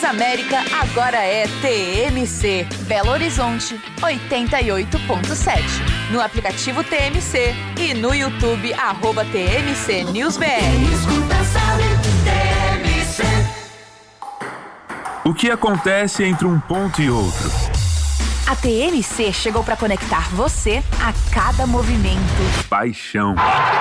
Transamérica agora é TMC. Belo Horizonte, 88.7. No aplicativo TMC e no YouTube, @TMC News BR. O que acontece entre um ponto e outro? A TMC chegou para conectar você a cada movimento. Paixão.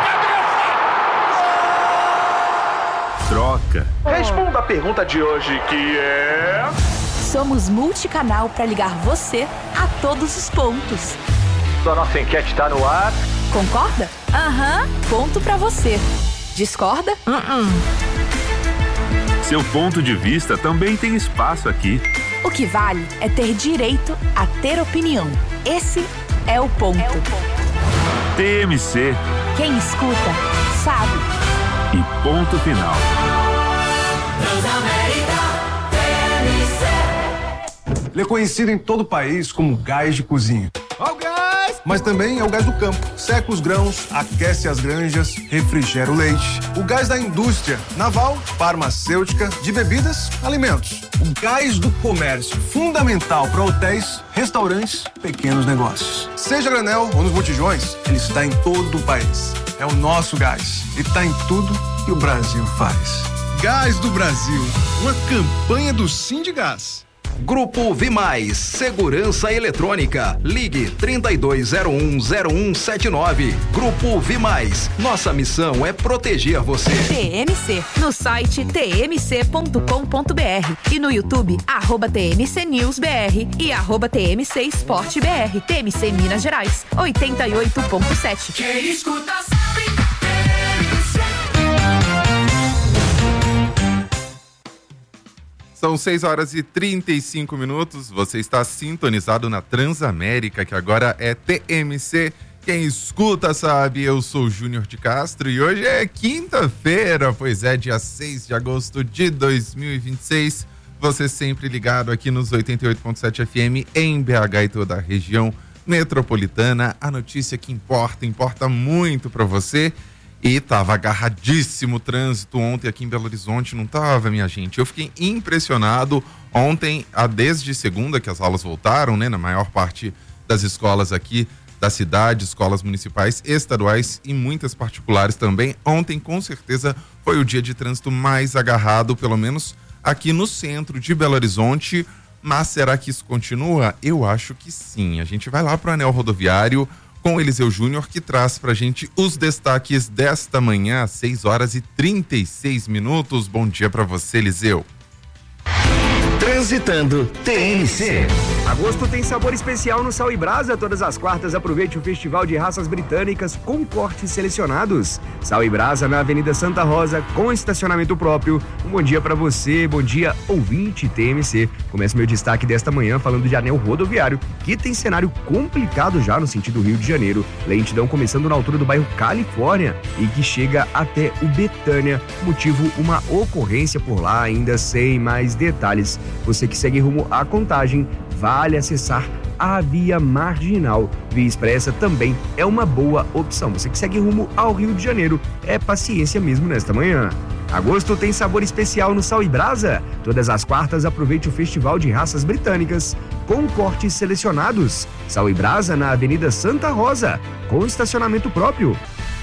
Troca. Responda a pergunta de hoje, que é... Somos multicanal para ligar você a todos os pontos. A nossa enquete está no ar. Concorda? Aham. Ponto para você. Discorda? Seu ponto de vista também tem espaço aqui. O que vale é ter direito a ter opinião. Esse é o ponto. TMC. Quem escuta, sabe. E ponto final. Ele é conhecido em todo o país como gás de cozinha. Ó o gás! Mas também é o gás do campo. Seca os grãos, aquece as granjas, refrigera o leite. O gás da indústria naval, farmacêutica, de bebidas, alimentos. O gás do comércio, fundamental para hotéis, restaurantes, pequenos negócios. Seja granel ou nos botijões, ele está em todo o país. É o nosso gás. E está em tudo que o Brasil faz. Gás do Brasil, uma campanha do Sindigás. Grupo Vimais, Segurança Eletrônica. Ligue 32010179. Grupo Vimais. Nossa missão é proteger você. TMC, no site tmc.com.br e no YouTube, @TMC News BR e @TMC Esporte BR. TMC Minas Gerais, 88.7. Quem escuta sabe. São 6h35. Você está sintonizado na Transamérica, que agora é TMC. Quem escuta sabe, eu sou Júnior de Castro e hoje é quinta-feira, pois é, dia 6 de agosto de 2026. Você sempre ligado aqui nos 88.7 FM em BH e toda a região metropolitana. A notícia que importa muito para você. E tava agarradíssimo o trânsito ontem aqui em Belo Horizonte, não tava, minha gente? Eu fiquei impressionado ontem, desde segunda que as aulas voltaram, né? Na maior parte das escolas aqui da cidade, escolas municipais, estaduais e muitas particulares também. Ontem, com certeza, foi o dia de trânsito mais agarrado, pelo menos aqui no centro de Belo Horizonte. Mas será que isso continua? Eu acho que sim. A gente vai lá pro anel rodoviário com Eliseu Júnior, que traz pra gente os destaques desta manhã, às 6h36. Bom dia pra você, Eliseu. Transitando TMC. Agosto tem sabor especial no Sal e Brasa. Todas as quartas aproveite o Festival de Raças Britânicas com cortes selecionados. Sal e Brasa na Avenida Santa Rosa, com estacionamento próprio. Um bom dia pra você, bom dia ouvinte TMC. Começa meu destaque desta manhã falando de anel rodoviário, que tem cenário complicado já no sentido Rio de Janeiro. Lentidão começando na altura do bairro Califórnia e que chega até o Betânia. Motivo, uma ocorrência por lá, ainda sem mais detalhes. Você que segue rumo à Contagem, vale acessar a via marginal. Via expressa também é uma boa opção. Você que segue rumo ao Rio de Janeiro, é paciência mesmo nesta manhã. Agosto tem sabor especial no Sal e Brasa. Todas as quartas aproveite o Festival de Raças Britânicas com cortes selecionados. Sal e Brasa na Avenida Santa Rosa, com estacionamento próprio.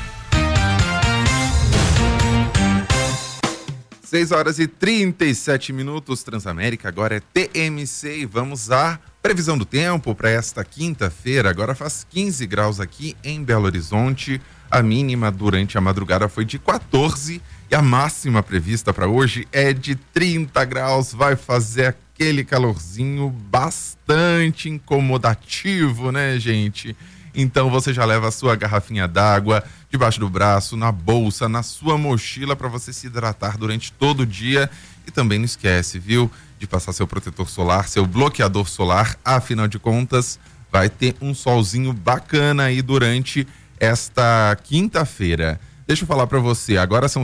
6h37, Transamérica, agora é TMC e vamos à previsão do tempo para esta quinta-feira. Agora faz 15 graus aqui em Belo Horizonte, a mínima durante a madrugada foi de 14 e a máxima prevista para hoje é de 30 graus, vai fazer aquele calorzinho bastante incomodativo, né, gente? Então você já leva a sua garrafinha d'água debaixo do braço, na bolsa, na sua mochila para você se hidratar durante todo o dia. E também não esquece, viu, de passar seu protetor solar, seu bloqueador solar. Afinal de contas, vai ter um solzinho bacana aí durante esta quinta-feira. Deixa eu falar para você, agora são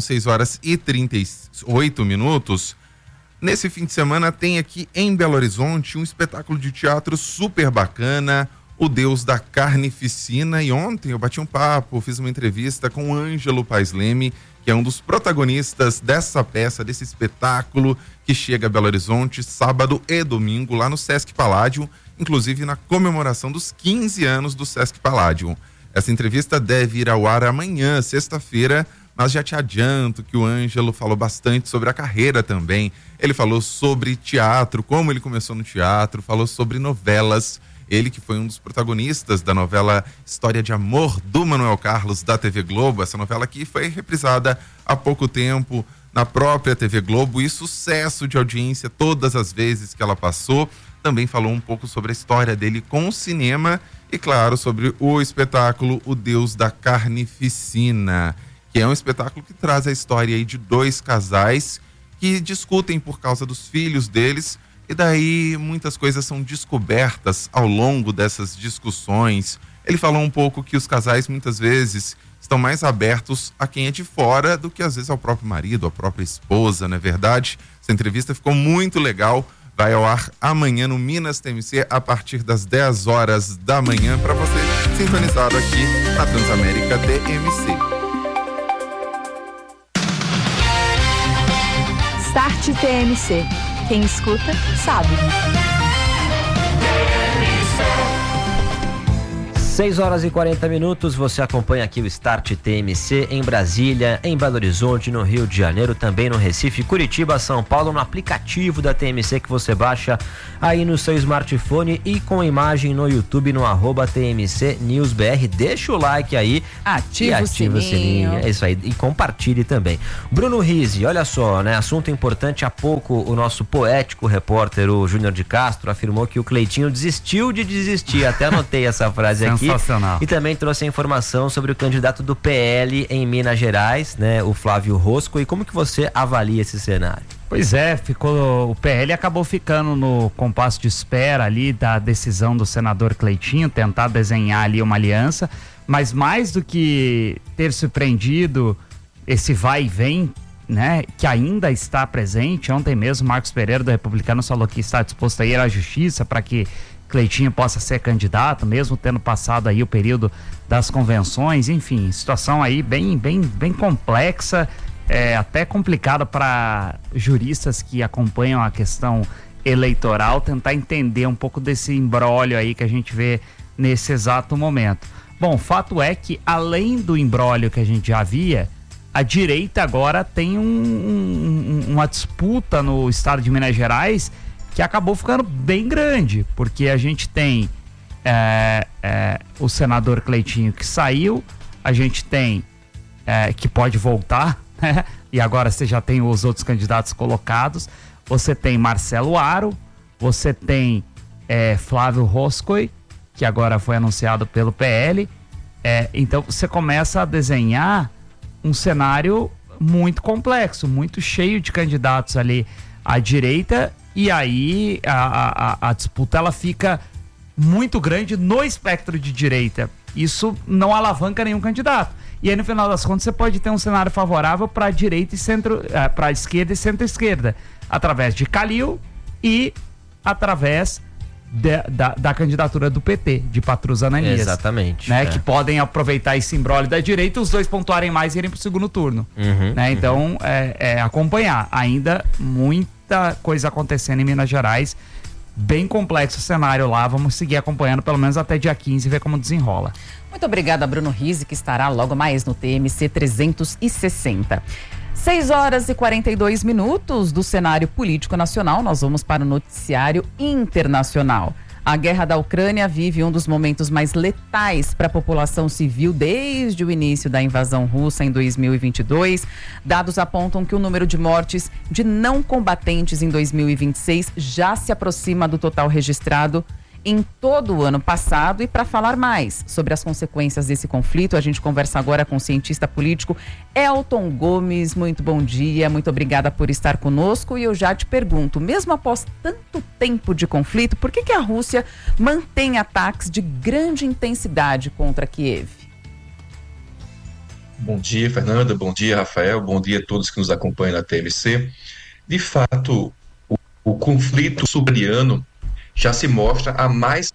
6h38. Nesse fim de semana tem aqui em Belo Horizonte um espetáculo de teatro super bacana, O Deus da Carnificina, e ontem eu bati um papo, fiz uma entrevista com o Ângelo Paes Leme, que é um dos protagonistas dessa peça, desse espetáculo que chega a Belo Horizonte sábado e domingo lá no Sesc Palladium, inclusive na comemoração dos 15 anos do Sesc Palladium. Essa entrevista deve ir ao ar amanhã, sexta-feira, mas já te adianto que o Ângelo falou bastante sobre a carreira também. Ele falou sobre teatro, como ele começou no teatro, falou sobre novelas. Ele que foi um dos protagonistas da novela História de Amor do Manuel Carlos da TV Globo, essa novela que foi reprisada há pouco tempo na própria TV Globo e sucesso de audiência todas as vezes que ela passou. Também falou um pouco sobre a história dele com o cinema e, claro, sobre o espetáculo O Deus da Carnificina, que é um espetáculo que traz a história aí de dois casais que discutem por causa dos filhos deles, e daí muitas coisas são descobertas ao longo dessas discussões. Ele falou um pouco que os casais muitas vezes estão mais abertos a quem é de fora do que às vezes ao próprio marido, à própria esposa, não é verdade? Essa entrevista ficou muito legal, vai ao ar amanhã no Minas TMC a partir das 10 horas da manhã para você sintonizado aqui na Transamérica TMC. Start TMC. Quem escuta, sabe. 6 horas e 40 minutos, você acompanha aqui o Start TMC em Brasília, em Belo Horizonte, no Rio de Janeiro, também no Recife, Curitiba, São Paulo, no aplicativo da TMC que você baixa aí no seu smartphone e com imagem no YouTube no @TMC News BR. Deixa o like aí e ativa o sininho. É isso aí, e compartilhe também. Bruno Rizzi, olha só, né? Assunto importante, há pouco o nosso poético repórter, o Júnior de Castro, afirmou que o Cleitinho desistiu de desistir. Até anotei essa frase aqui. Sensacional. E também trouxe a informação sobre o candidato do PL em Minas Gerais, né, o Flávio Rosco. E como que você avalia esse cenário? Pois é, o PL acabou ficando no compasso de espera ali da decisão do senador Cleitinho, tentar desenhar ali uma aliança, mas mais do que ter surpreendido esse vai e vem, né, que ainda está presente, ontem mesmo Marcos Pereira do Republicanos falou que está disposto a ir à justiça para que Cleitinho possa ser candidato, mesmo tendo passado aí o período das convenções, enfim, situação aí bem complexa, até complicada para juristas que acompanham a questão eleitoral, tentar entender um pouco desse imbróglio aí que a gente vê nesse exato momento. Bom, o fato é que além do imbróglio que a gente já via, a direita agora tem uma disputa no estado de Minas Gerais que acabou ficando bem grande, porque a gente tem o senador Cleitinho que saiu, a gente tem que pode voltar, né? E agora você já tem os outros candidatos colocados, você tem Marcelo Aro, você tem Flávio Rosco, que agora foi anunciado pelo PL, então você começa a desenhar um cenário muito complexo, muito cheio de candidatos ali à direita. E aí a disputa ela fica muito grande no espectro de direita. Isso não alavanca nenhum candidato. E aí no final das contas você pode ter um cenário favorável para direita e centro, para esquerda e centro-esquerda, através de Calil e através da candidatura do PT, de Patrus Ananias. Exatamente. Né, que podem aproveitar esse imbróglio da direita e os dois pontuarem mais e irem para o segundo turno. Né? Então, acompanhar. Ainda muita coisa acontecendo em Minas Gerais, bem complexo o cenário lá, vamos seguir acompanhando pelo menos até dia 15 e ver como desenrola. Muito obrigada, Bruno Rizzi, que estará logo mais no TMC 360. 6 horas e 42 minutos do cenário político nacional, nós vamos para o noticiário internacional. A guerra da Ucrânia vive um dos momentos mais letais para a população civil desde o início da invasão russa em 2022. Dados apontam que o número de mortes de não combatentes em 2026 já se aproxima do total registrado em todo o ano passado. E para falar mais sobre as consequências desse conflito, a gente conversa agora com o cientista político Elton Gomes. Muito bom dia, muito obrigada por estar conosco. E eu já te pergunto, mesmo após tanto tempo de conflito, por que a Rússia mantém ataques de grande intensidade contra Kiev? Bom dia, Fernanda, bom dia, Rafael, bom dia a todos que nos acompanham na TMC. De fato, o conflito ucraniano já se mostra a mais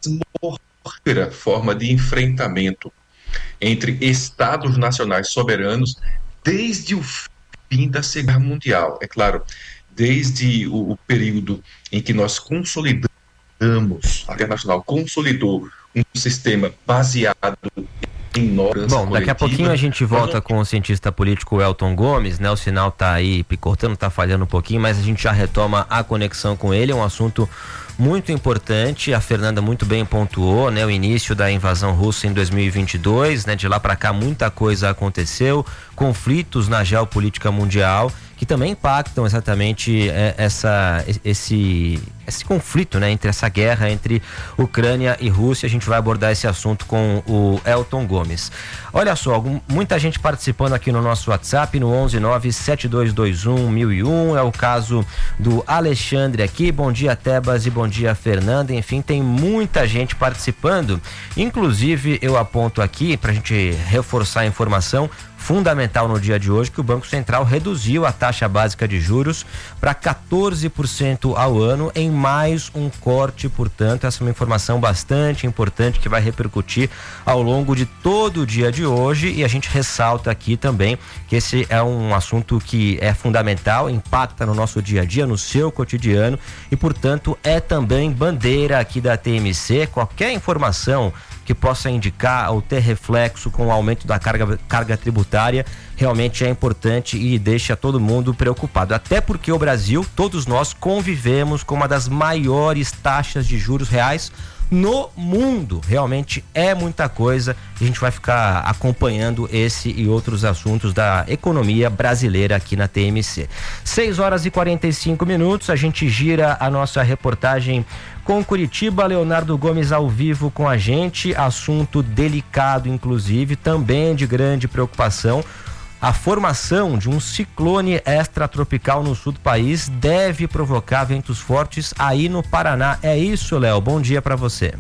mortífera forma de enfrentamento entre estados nacionais soberanos desde o fim da Segunda Guerra Mundial. É claro, desde o período em que nós consolidamos, a Internacional consolidou um sistema baseado em normas. Bom, daqui a pouquinho a gente volta com o cientista político Elton Gomes, né? O sinal tá aí picotando, tá falhando um pouquinho, mas a gente já retoma a conexão com ele. É um assunto muito importante. A Fernanda muito bem pontuou, né? O início da invasão russa em 2022, né? De lá para cá muita coisa aconteceu, conflitos na geopolítica mundial que também impactam exatamente esse conflito, né? Entre essa guerra entre Ucrânia e Rússia. A gente vai abordar esse assunto com o Elton Gomes. Olha só, muita gente participando aqui no nosso WhatsApp, no 11972211001. É o caso do Alexandre aqui. Bom dia, Tebas, e bom dia, Fernanda. Enfim, tem muita gente participando. Inclusive, eu aponto aqui, para a gente reforçar a informação fundamental no dia de hoje, que o Banco Central reduziu a taxa básica de juros para 14% ao ano, em mais um corte. Portanto, essa é uma informação bastante importante que vai repercutir ao longo de todo o dia de hoje, e a gente ressalta aqui também que esse é um assunto que é fundamental, impacta no nosso dia a dia, no seu cotidiano, e portanto é também bandeira aqui da TMC. Qualquer informação que possa indicar ou ter reflexo com o aumento da carga tributária realmente é importante e deixa todo mundo preocupado, até porque o Brasil, todos nós convivemos com uma das maiores taxas de juros reais no mundo. Realmente é muita coisa, e a gente vai ficar acompanhando esse e outros assuntos da economia brasileira aqui na TMC. 6h45, a gente gira a nossa reportagem com Curitiba. Leonardo Gomes ao vivo com a gente, assunto delicado, inclusive, também de grande preocupação. A formação de um ciclone extratropical no sul do país deve provocar ventos fortes aí no Paraná. É isso, Léo? Bom dia para você.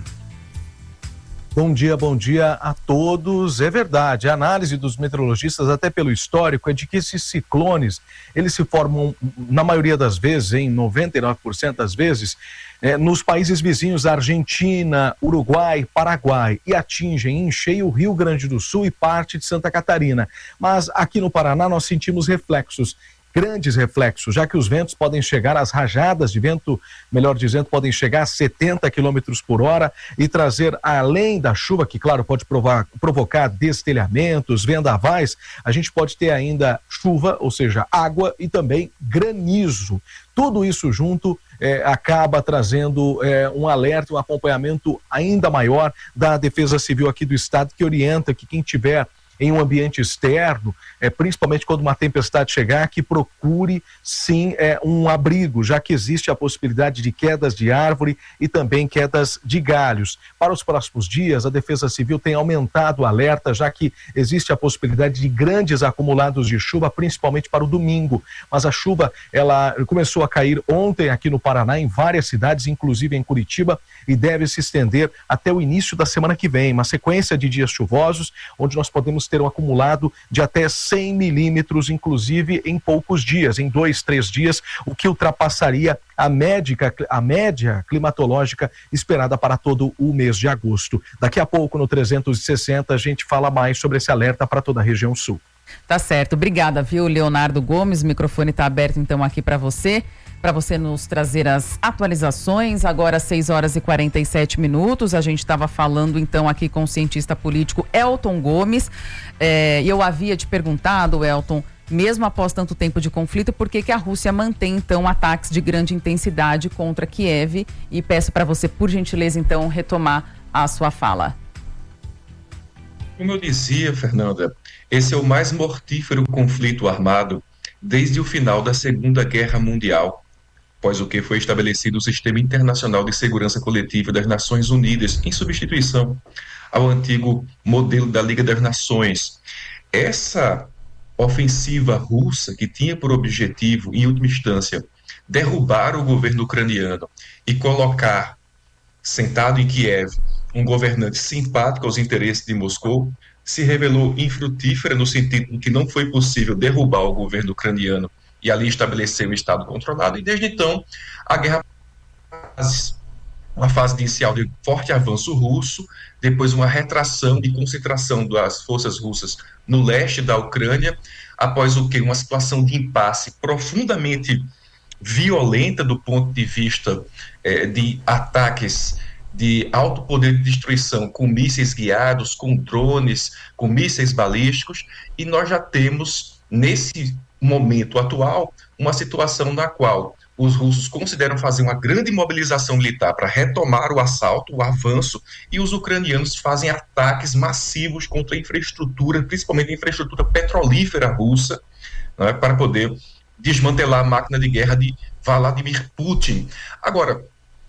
Bom dia a todos. É verdade, a análise dos meteorologistas, até pelo histórico, é de que esses ciclones, eles se formam, na maioria das vezes, em 99% das vezes, nos países vizinhos, Argentina, Uruguai, Paraguai, e atingem em cheio o Rio Grande do Sul e parte de Santa Catarina. Mas aqui no Paraná nós sentimos reflexos, grandes reflexos, já que os ventos podem chegar, às rajadas de vento, melhor dizendo, podem chegar a 70 km por hora e trazer, além da chuva, que claro pode provocar destelhamentos, vendavais, a gente pode ter ainda chuva, ou seja, água, e também granizo. Tudo isso junto acaba trazendo um alerta, um acompanhamento ainda maior da Defesa Civil aqui do estado, que orienta que quem tiver em um ambiente externo, principalmente quando uma tempestade chegar, que procure sim um abrigo, já que existe a possibilidade de quedas de árvore e também quedas de galhos. Para os próximos dias, a Defesa Civil tem aumentado o alerta, já que existe a possibilidade de grandes acumulados de chuva, principalmente para o domingo. Mas a chuva, ela começou a cair ontem aqui no Paraná, em várias cidades, inclusive em Curitiba, e deve se estender até o início da semana que vem. Uma sequência de dias chuvosos, onde nós podemos ter um acumulado de até 100 milímetros, inclusive em poucos dias, em 2-3 dias, o que ultrapassaria a média climatológica esperada para todo o mês de agosto. Daqui a pouco, no 360, a gente fala mais sobre esse alerta para toda a região sul. Tá certo, obrigada, viu, Leonardo Gomes? O microfone está aberto então aqui para você nos trazer as atualizações. Agora 6h47, a gente estava falando então aqui com o cientista político Elton Gomes, e eu havia te perguntado, Elton, mesmo após tanto tempo de conflito, por que a Rússia mantém então ataques de grande intensidade contra Kiev, e peço para você, por gentileza, então retomar a sua fala. Como eu dizia, Fernanda, esse é o mais mortífero conflito armado desde o final da Segunda Guerra Mundial, após o que foi estabelecido o Sistema Internacional de Segurança Coletiva das Nações Unidas, em substituição ao antigo modelo da Liga das Nações. Essa ofensiva russa, que tinha por objetivo, em última instância, derrubar o governo ucraniano e colocar, sentado em Kiev, um governante simpático aos interesses de Moscou, se revelou infrutífera no sentido de que não foi possível derrubar o governo ucraniano e ali estabelecer o Estado controlado, e desde então a guerra, uma fase inicial de forte avanço russo, depois uma retração e concentração das forças russas no leste da Ucrânia, após o quê? Uma situação de impasse profundamente violenta do ponto de vista de ataques de alto poder de destruição com mísseis guiados, com drones, com mísseis balísticos, e nós já temos, nesse momento atual, uma situação na qual os russos consideram fazer uma grande mobilização militar para retomar o assalto, o avanço, e os ucranianos fazem ataques massivos contra a infraestrutura, principalmente a infraestrutura petrolífera russa, né, para poder desmantelar a máquina de guerra de Vladimir Putin. Agora,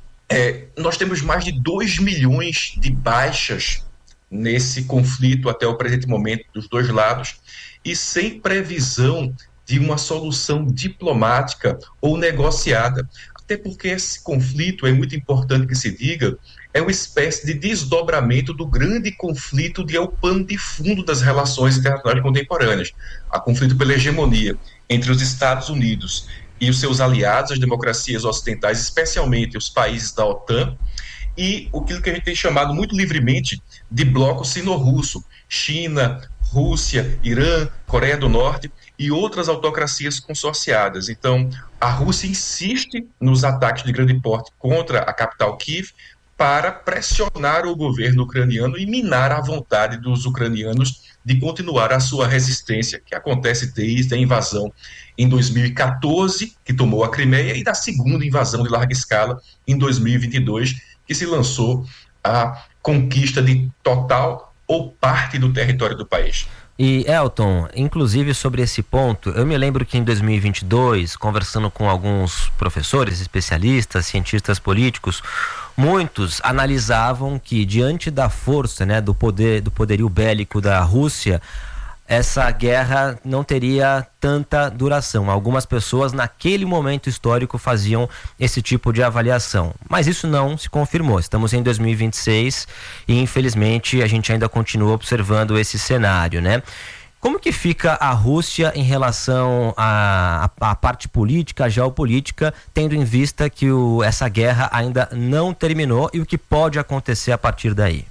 nós temos mais de 2 milhões de baixas nesse conflito até o presente momento dos dois lados, e sem previsão de uma solução diplomática ou negociada. Até porque esse conflito, é muito importante que se diga, é uma espécie de desdobramento do grande conflito que é o pano de fundo das relações internacionais contemporâneas. A conflito pela hegemonia entre os Estados Unidos e os seus aliados, as democracias ocidentais, especialmente os países da OTAN, e aquilo que a gente tem chamado muito livremente de bloco sino-russo, China, Rússia, Irã, Coreia do Norte e outras autocracias consorciadas. Então, a Rússia insiste nos ataques de grande porte contra a capital Kiev para pressionar o governo ucraniano e minar a vontade dos ucranianos de continuar a sua resistência, que acontece desde a invasão em 2014, que tomou a Crimeia, e da segunda invasão de larga escala em 2022, que se lançou a conquista de total ou parte do território do país. E, Elton, inclusive sobre esse ponto, eu me lembro que em 2022, conversando com alguns professores, especialistas, cientistas políticos, muitos analisavam que, diante da força, né, do poderio bélico da Rússia, essa guerra não teria tanta duração. Algumas pessoas naquele momento histórico faziam esse tipo de avaliação, mas isso não se confirmou. Estamos em 2026 e infelizmente a gente ainda continua observando esse cenário, né? Como que fica a Rússia em relação à parte política, geopolítica, tendo em vista que essa guerra ainda não terminou e o que pode acontecer a partir daí?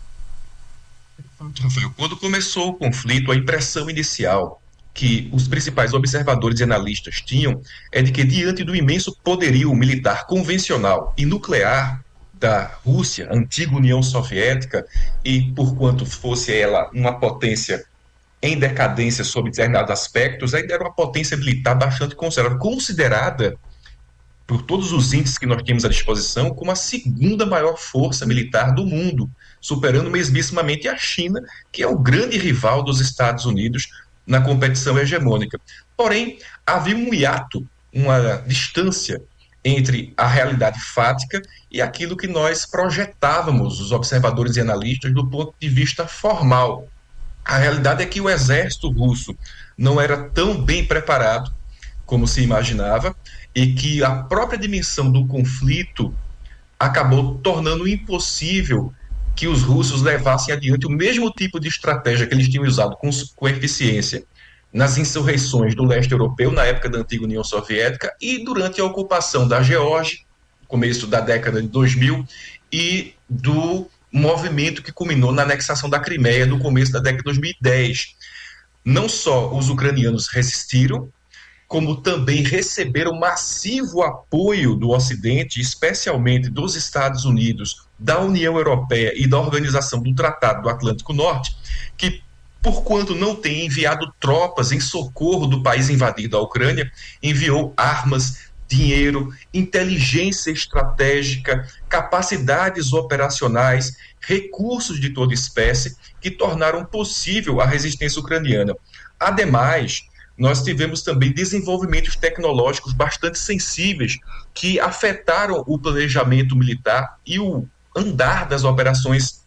Rafael, quando começou o conflito, a impressão inicial que os principais observadores e analistas tinham é de que, diante do imenso poderio militar convencional e nuclear da Rússia, antiga União Soviética, e por quanto fosse ela uma potência em decadência sob determinados aspectos, ainda era uma potência militar bastante considerada por todos os índices que nós temos à disposição, como a segunda maior força militar do mundo, superando mesmissimamente a China, que é o grande rival dos Estados Unidos na competição hegemônica. Porém, havia um hiato, uma distância entre a realidade fática e aquilo que nós projetávamos, os observadores e analistas, do ponto de vista formal. A realidade é que o exército russo não era tão bem preparado como se imaginava, e que a própria dimensão do conflito acabou tornando impossível que os russos levassem adiante o mesmo tipo de estratégia que eles tinham usado com eficiência nas insurreições do leste europeu, na época da antiga União Soviética, e durante a ocupação da Geórgia, começo da década de 2000, e do movimento que culminou na anexação da Crimeia no começo da década de 2010. Não só os ucranianos resistiram, como também receberam massivo apoio do Ocidente, especialmente dos Estados Unidos, da União Europeia e da Organização do Tratado do Atlântico Norte, que, por quanto não tem enviado tropas em socorro do país invadido, a Ucrânia, enviou armas, dinheiro, inteligência estratégica, capacidades operacionais, recursos de toda espécie, que tornaram possível a resistência ucraniana. Ademais, nós tivemos também desenvolvimentos tecnológicos bastante sensíveis que afetaram o planejamento militar e o andar das operações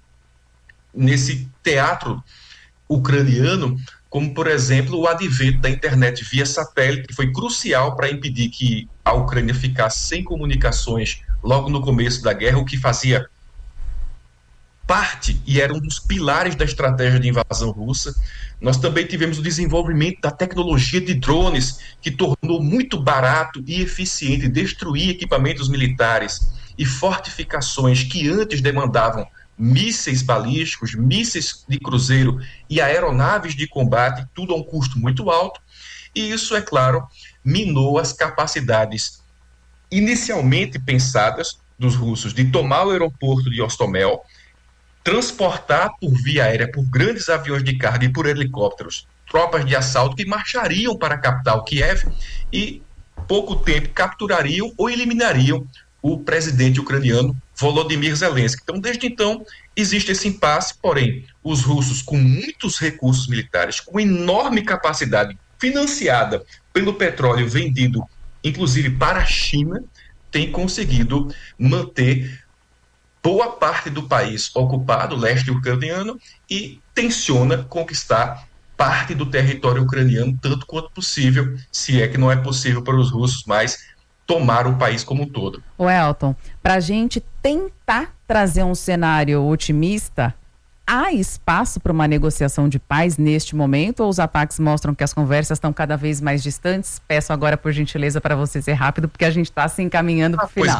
nesse teatro ucraniano, como, por exemplo, o advento da internet via satélite, que foi crucial para impedir que a Ucrânia ficasse sem comunicações logo no começo da guerra, o que fazia parte e era um dos pilares da estratégia de invasão russa. Nós também tivemos o desenvolvimento da tecnologia de drones, que tornou muito barato e eficiente destruir equipamentos militares e fortificações que antes demandavam mísseis balísticos, mísseis de cruzeiro e aeronaves de combate, tudo a um custo muito alto. E isso, é claro, minou as capacidades inicialmente pensadas dos russos de tomar o aeroporto de Hostomel, transportar por via aérea, por grandes aviões de carga e por helicópteros, tropas de assalto que marchariam para a capital Kiev e, pouco tempo, capturariam ou eliminariam o presidente ucraniano Volodymyr Zelensky. Então, desde então, existe esse impasse, porém, os russos, com muitos recursos militares, com enorme capacidade financiada pelo petróleo vendido, inclusive para a China, têm conseguido manter boa parte do país ocupado, o leste ucraniano, e tenciona conquistar parte do território ucraniano, tanto quanto possível, se é que não é possível para os russos, mas tomar o país como um todo. O Elton, para a gente tentar trazer um cenário otimista, há espaço para uma negociação de paz neste momento, ou os ataques mostram que as conversas estão cada vez mais distantes? Peço agora, por gentileza, para você ser rápido, porque a gente está se encaminhando para o final.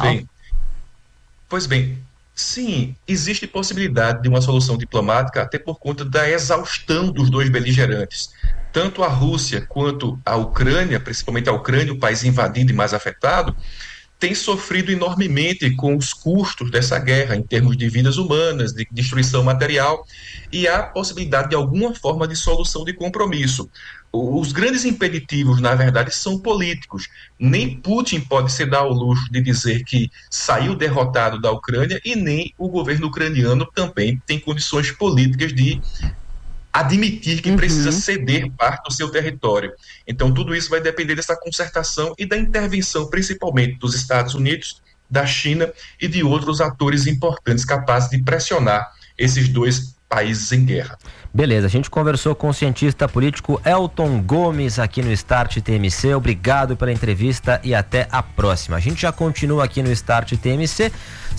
Pois bem, sim, existe possibilidade de uma solução diplomática, até por conta da exaustão dos dois beligerantes. Tanto a Rússia quanto a Ucrânia, principalmente a Ucrânia, o país invadido e mais afetado, tem sofrido enormemente com os custos dessa guerra, em termos de vidas humanas, de destruição material, e há possibilidade de alguma forma de solução de compromisso. Os grandes impeditivos, na verdade, são políticos. Nem Putin pode se dar ao luxo de dizer que saiu derrotado da Ucrânia, e nem o governo ucraniano também tem condições políticas de admitir que precisa ceder parte do seu território. Então, tudo isso vai depender dessa concertação e da intervenção, principalmente dos Estados Unidos, da China e de outros atores importantes capazes de pressionar esses dois países em guerra. Beleza, a gente conversou com o cientista político Elton Gomes aqui no Start TMC. Obrigado pela entrevista e até a próxima. A gente já continua aqui no Start TMC,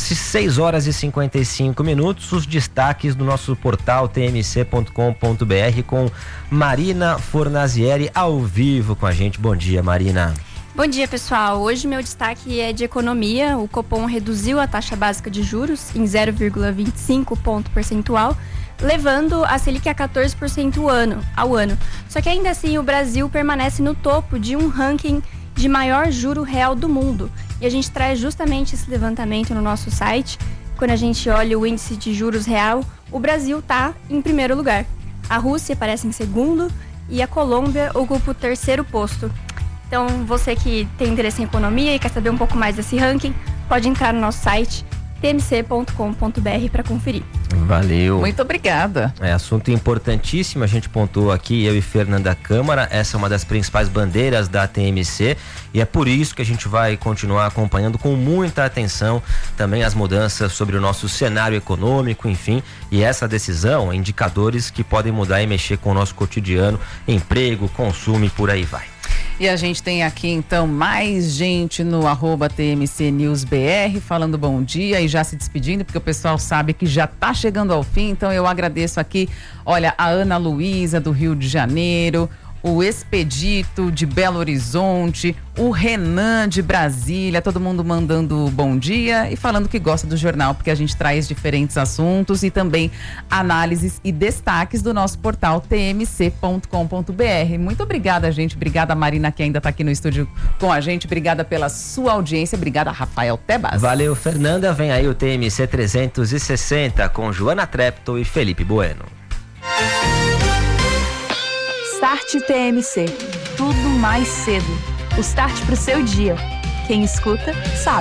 6 horas e 55 minutos, os destaques do nosso portal tmc.com.br com Marina Fornazieri ao vivo com a gente. Bom dia, Marina. Bom dia, pessoal. Hoje meu destaque é de economia. O Copom reduziu a taxa básica de juros em 0,25 ponto percentual, levando a Selic a 14% ao ano. Só que ainda assim o Brasil permanece no topo de um ranking de maior juro real do mundo. E a gente traz justamente esse levantamento no nosso site. Quando a gente olha o índice de juros real, o Brasil está em primeiro lugar. A Rússia aparece em segundo e a Colômbia ocupa o terceiro posto. Então, você que tem interesse em economia e quer saber um pouco mais desse ranking, pode entrar no nosso site tmc.com.br para conferir. Valeu. Muito obrigada. É assunto importantíssimo, a gente pontuou aqui, eu e Fernanda Câmara, essa é uma das principais bandeiras da TMC e é por isso que a gente vai continuar acompanhando com muita atenção também as mudanças sobre o nosso cenário econômico, enfim, e essa decisão, indicadores que podem mudar e mexer com o nosso cotidiano, emprego, consumo e por aí vai. E a gente tem aqui então mais gente no @TMCNewsBR falando bom dia e já se despedindo, porque o pessoal sabe que já está chegando ao fim. Então eu agradeço aqui, olha, a Ana Luísa do Rio de Janeiro, o Expedito de Belo Horizonte, o Renan de Brasília, todo mundo mandando bom dia e falando que gosta do jornal, porque a gente traz diferentes assuntos e também análises e destaques do nosso portal tmc.com.br. Muito obrigada, gente. Obrigada, Marina, que ainda está aqui no estúdio com a gente. Obrigada pela sua audiência. Obrigada, Rafael Tebas. Valeu, Fernanda. Vem aí o TMC 360 com Joana Trepto e Felipe Bueno. Start TMC. Tudo mais cedo. O start pro seu dia. Quem escuta, sabe.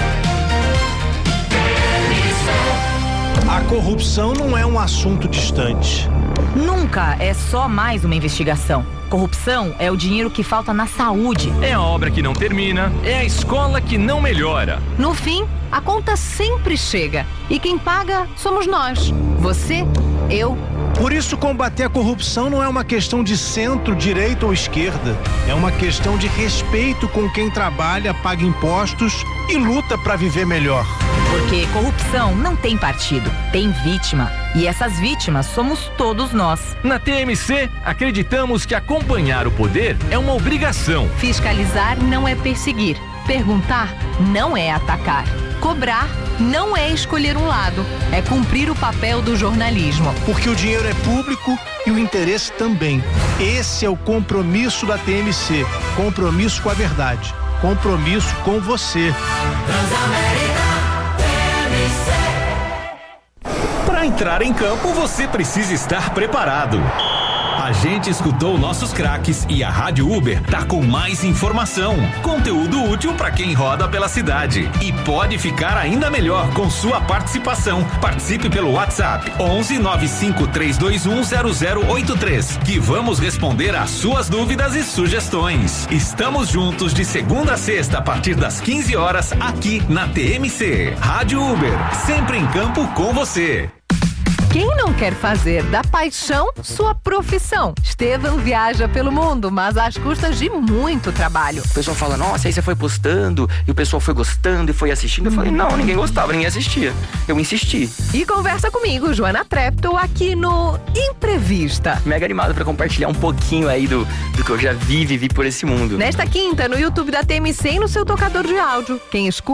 A corrupção não é um assunto distante. Nunca é só mais uma investigação. Corrupção é o dinheiro que falta na saúde. É a obra que não termina, é a escola que não melhora. No fim, a conta sempre chega. E quem paga somos nós. Você, eu. Por isso, combater a corrupção não é uma questão de centro, direita ou esquerda. É uma questão de respeito com quem trabalha, paga impostos e luta para viver melhor. Porque corrupção não tem partido, tem vítima. E essas vítimas somos todos nós. Na TMC, acreditamos que acompanhar o poder é uma obrigação. Fiscalizar não é perseguir. Perguntar não é atacar. Cobrar não é escolher um lado, é cumprir o papel do jornalismo. Porque o dinheiro é público e o interesse também. Esse é o compromisso da TMC. Compromisso com a verdade. Compromisso com você. Para entrar em campo, você precisa estar preparado. A gente escutou nossos craques e a Rádio Uber tá com mais informação, conteúdo útil para quem roda pela cidade e pode ficar ainda melhor com sua participação. Participe pelo WhatsApp 11 95 321 0083 que vamos responder às suas dúvidas e sugestões. Estamos juntos de segunda a sexta a partir das 15 horas aqui na TMC. Rádio Uber, sempre em campo com você. Quem não quer fazer da paixão sua profissão? Estevam viaja pelo mundo, mas às custas de muito trabalho. O pessoal fala, nossa, aí você foi postando e o pessoal foi gostando e foi assistindo. Eu falei, não, ninguém gostava, ninguém assistia. Eu insisti. E conversa comigo, Joana Treptow, aqui no Imprevista. Mega animado pra compartilhar um pouquinho aí do que eu já vivi por esse mundo. Nesta quinta, no YouTube da TMC e no seu tocador de áudio. Quem escuta